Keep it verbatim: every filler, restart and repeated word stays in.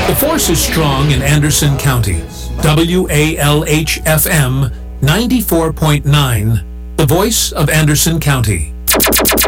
The force is strong in Anderson County. W A L H F M ninety-four point nine, the voice of Anderson County.